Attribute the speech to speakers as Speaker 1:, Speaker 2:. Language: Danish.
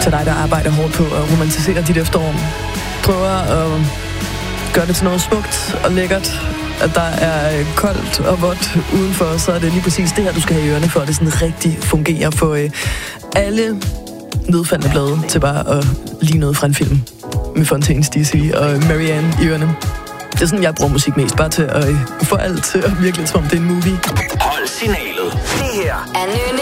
Speaker 1: for dig, der arbejder hårdt på at romantisere dit efterår. Prøver at gøre det til noget smukt og lækkert. At der er koldt og vådt udenfor, så er det lige præcis det her, du skal have i ørerne, for at det sådan rigtig fungerer. Få alle nedfaldende blade til bare at lige noget fra en film med Fontaines DC og Marianne i ørerne. Det er sådan, jeg bruger musik mest, bare til at få alt til at virke lidt som om det er en movie.
Speaker 2: Hold signalet. Det her er